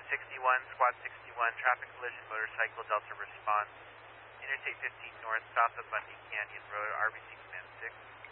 61, Squad 61, traffic collision, motorcycle, Delta response. Interstate 15 north, south of Bundy Canyon Road, RBC Command 6.